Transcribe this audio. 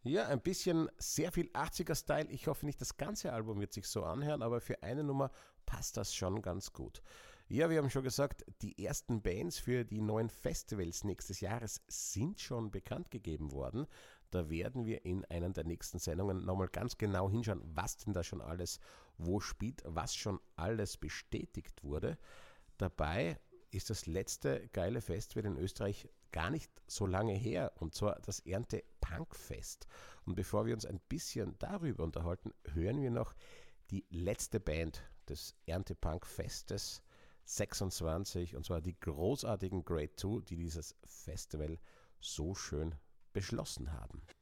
Ja, ein bisschen sehr viel 80er-Style. Ich hoffe nicht, das ganze Album wird sich so anhören, aber für eine Nummer passt das schon ganz gut. Ja, wir haben schon gesagt, die ersten Bands für die neuen Festivals nächstes Jahres sind schon bekannt gegeben worden. Da werden wir in einer der nächsten Sendungen nochmal ganz genau hinschauen, was denn da schon alles wo spielt, was schon alles bestätigt wurde. Dabei ist das letzte geile Festival in Österreich gar nicht so lange her, und zwar das Ernte-Punkfest. Und bevor wir uns ein bisschen darüber unterhalten, hören wir noch die letzte Band des Ernte-Punk-Festes 26, und zwar die großartigen Grade 2, die dieses Festival so schön beschlossen haben.